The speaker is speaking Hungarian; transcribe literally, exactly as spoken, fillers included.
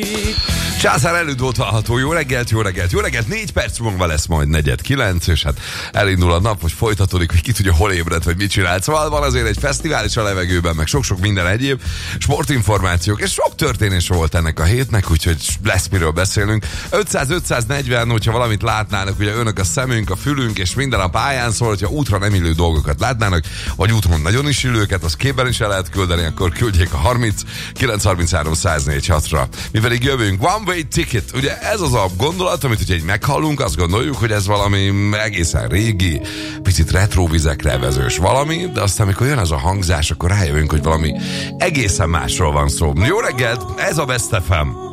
Császár elődót vallható. Jó reggelt, jó reggelt, jó reggelt. Négy perc múlva lesz majd negyed kilenc, és hát elindul a nap, hogy folytatódik, hogy ki tudja, hol ébredt, vagy mit csinált. Szóval van azért egy fesztivál is a levegőben, meg sok-sok minden egyéb sportinformációk, és sok történés volt ennek a hétnek, úgyhogy lesz miről beszélünk. ötszáz ötszáznegyven, hogyha valamit látnának, ugye önök a szemünk, a fülünk, és minden a pályán szól, hogyha útra nem illő dolgokat látnának, vagy úton nagyon is illőket, az képben is el lehet küldeni, akkor küldjék a harminc kilenc harminchárom száz négy hatra. Mi pedig jövünk. One Way Ticket. Ugye ez az a gondolat, amit ugye meghallunk, azt gondoljuk, hogy ez valami egészen régi, picit retro vizekre vezős valami, de aztán amikor jön az a hangzás, akkor rájövünk, hogy valami egészen másról van szó. Jó reggelt, ez a Best ef em.